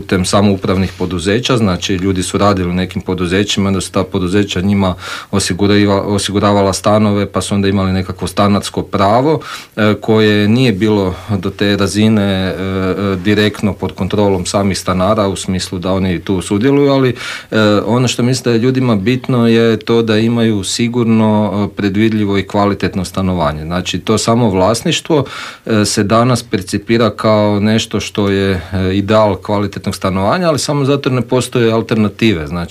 putem samoupravnih poduzeća, znači ljudi su radili u nekim poduzećima, da su ta poduzeća njima osiguravala stanove, pa su onda imali nekakvo stanarsko pravo koje nije bilo do te razine direktno pod kontrolom samih stanara u smislu da oni tu sudjeluju, ali ono što mislim da je ljudima bitno je to da imaju sigurno, predvidljivo i kvalitetno stanovanje. Znači to samo vlasništvo se danas percipira kao nešto što je ideal kvalitetnog stanovanja, ali samo zato ne postoje alternative. Znači